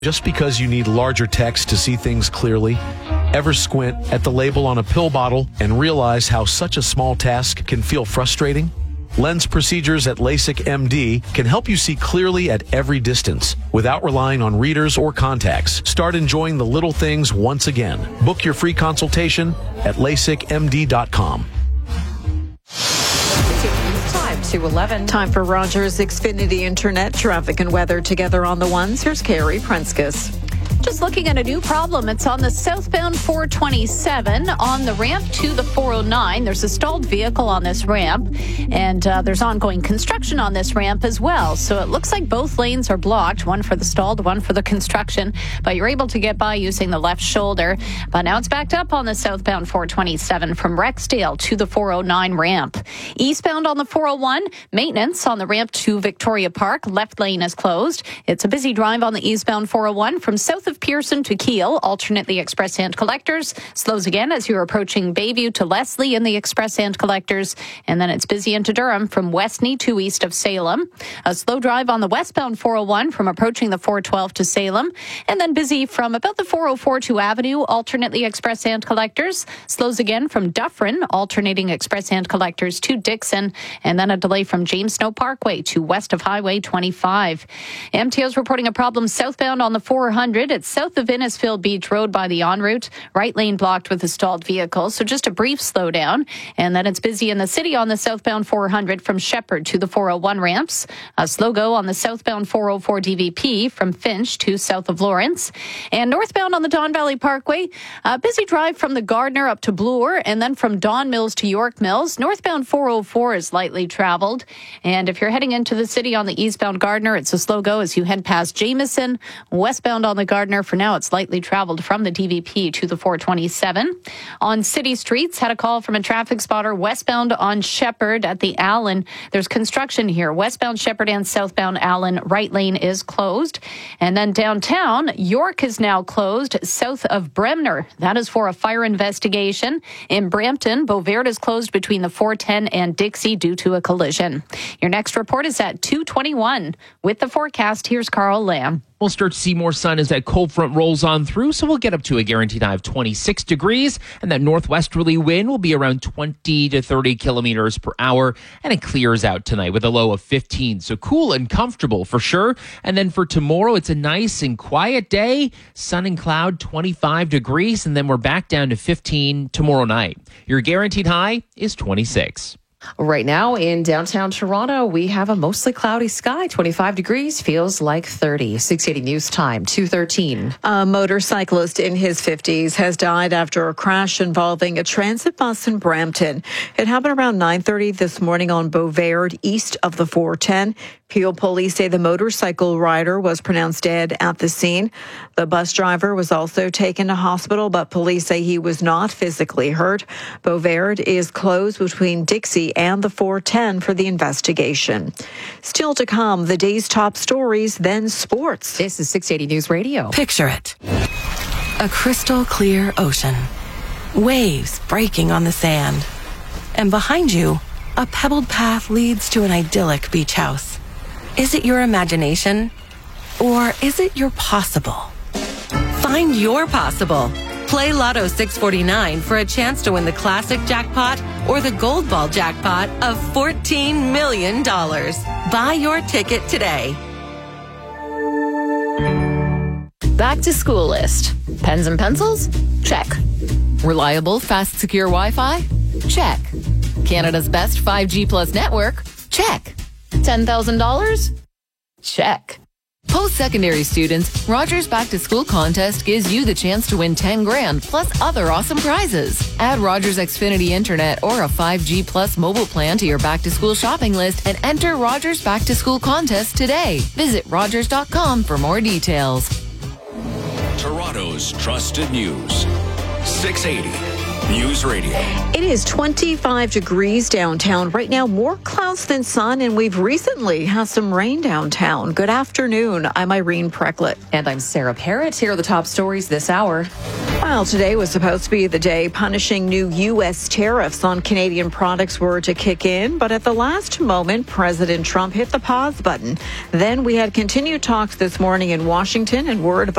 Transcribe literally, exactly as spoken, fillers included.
Just because you need larger text to see things clearly, ever squint at the label on a pill bottle and realize how such a small task can feel frustrating? Lens Procedures at LASIK M D can help you see clearly at every distance without relying on readers or contacts. Start enjoying the little things once again. Book your free consultation at lasik m d dot com. Time to eleven. Time for Rogers Xfinity Internet traffic and weather together on the ones. Here's Carrie Prenskus. Just looking at a new problem. It's on the southbound four twenty-seven on the ramp to the four oh nine. There's a stalled vehicle on this ramp, and uh, there's ongoing construction on this ramp as well. So it looks like both lanes are blocked, one for the stalled, one for the construction, but you're able to get by using the left shoulder. But now it's backed up on the southbound four twenty-seven from Rexdale to the four oh nine ramp. Eastbound on the four oh one, maintenance on the ramp to Victoria Park. Left lane is closed. It's a busy drive on the eastbound four oh one from south of Pearson to Kiel, alternate the express and collectors. Slows again as you're approaching Bayview to Leslie in the express and collectors. And then it's busy into Durham from Westney to east of Salem. A slow drive on the westbound four oh one from approaching the four twelve to Salem. And then busy from about the four oh four to Avenue, alternate the express and collectors. Slows again from Dufferin, alternating express and collectors to Dixon. And then a delay from James Snow Parkway to west of Highway twenty-five. M T O's reporting a problem southbound on the four hundred. It's south of Innisfil Beach Road by the en route. Right lane blocked with a stalled vehicle. So just a brief slowdown. And then it's busy in the city on the southbound four hundred from Shepherd to the four oh one ramps. A slow go on the southbound four oh four D V P from Finch to south of Lawrence. And northbound on the Don Valley Parkway, a busy drive from the Gardner up to Bloor and then from Don Mills to York Mills. Northbound four oh four is lightly traveled. And if you're heading into the city on the eastbound Gardner, it's a slow go as you head past Jameson. Westbound on the Gardner, for now, it's lightly traveled from the D V P to the four twenty-seven. On city streets, had a call from a traffic spotter westbound on Shepherd at the Allen. There's construction here. Westbound Shepherd and southbound Allen, right lane is closed. And then downtown, York is now closed south of Bremner. That is for a fire investigation. In Brampton, Beauvert is closed between the four ten and Dixie due to a collision. Your next report is at two twenty-one. With the forecast, here's Carl Lamb. We'll start to see more sun as that cold front rolls on through, so we'll get up to a guaranteed high of twenty-six degrees, and that northwesterly wind will be around twenty to thirty kilometers per hour, and it clears out tonight with a low of fifteen, so cool and comfortable for sure. And then for tomorrow, it's a nice and quiet day, sun and cloud, twenty-five degrees, and then we're back down to fifteen tomorrow night. Your guaranteed high is twenty-six. Right now in downtown Toronto, we have a mostly cloudy sky. twenty-five degrees, feels like thirty. six eighty News Time, two thirteen. A motorcyclist in his fifties has died after a crash involving a transit bus in Brampton. It happened around nine thirty this morning on Beauvert, east of the four ten. Peel police say the motorcycle rider was pronounced dead at the scene. The bus driver was also taken to hospital, but police say he was not physically hurt. Beauvert is closed between Dixie and the four ten for the investigation. Still to come, the day's top stories, then sports. This is six eighty News Radio. Picture it. A crystal clear ocean. Waves breaking on the sand. And behind you, a pebbled path leads to an idyllic beach house. Is it your imagination? Or is it your possible? Find your possible. Play Lotto six forty-nine for a chance to win the classic jackpot or the gold ball jackpot of fourteen million dollars. Buy your ticket today. Back to school list. Pens and pencils? Check. Reliable, fast, secure Wi-Fi? Check. Canada's best five G plus network? Check. ten thousand dollars? Check. Post-secondary students, Rogers Back to School contest gives you the chance to win ten grand plus other awesome prizes. Add Rogers Xfinity Internet or a five G plus mobile plan to your Back to School shopping list and enter Rogers Back to School contest today. Visit rogers dot com for more details. Toronto's trusted news. six eighty News Radio. It is twenty-five degrees downtown. Right now, more clouds than sun, and we've recently had some rain downtown. Good afternoon. I'm Irene Precklett. And I'm Sarah Parrott. Here are the top stories this hour. Well, today was supposed to be the day punishing new U S tariffs on Canadian products were to kick in, but at the last moment, President Trump hit the pause button. Then we had continued talks this morning in Washington and word of